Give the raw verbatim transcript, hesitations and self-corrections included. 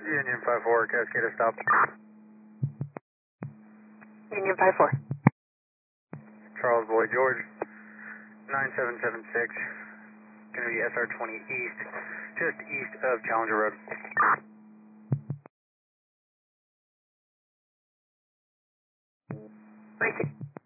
Union five four, Cascada stop. Union five four. Charles Boy George, nine seven seven six, going to be S R twenty east, just east of Challenger Road. Thank you.